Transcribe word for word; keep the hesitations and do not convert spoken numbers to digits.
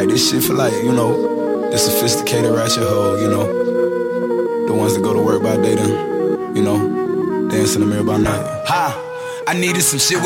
Like this shit for like, you know, the sophisticated ratchet hoe, you know, the ones that go to work by day then, you know, dance in the mirror by night. Ha! I needed some shit.